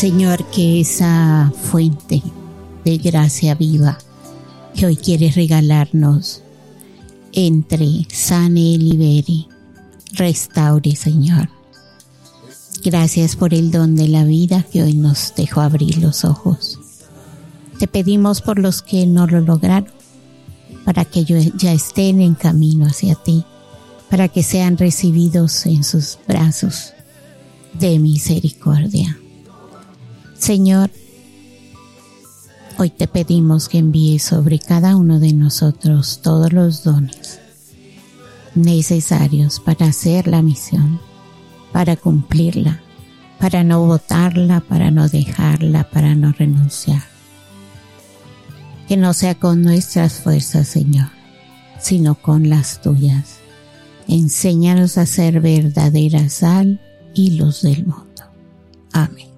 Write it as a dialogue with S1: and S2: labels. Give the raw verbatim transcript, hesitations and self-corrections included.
S1: Señor, que esa fuente de gracia viva que hoy quieres regalarnos entre, sane, libere, restaure, Señor. Gracias por el don de la vida que hoy nos dejó abrir los ojos. Te pedimos por los que no lo lograron, para que ya estén en camino hacia ti, para que sean recibidos en sus brazos de misericordia. Señor, hoy te pedimos que envíes sobre cada uno de nosotros todos los dones necesarios para hacer la misión, para cumplirla, para no botarla, para no dejarla, para no renunciar. Que no sea con nuestras fuerzas, Señor, sino con las tuyas. Enséñanos a ser verdadera sal y luz del mundo. Amén.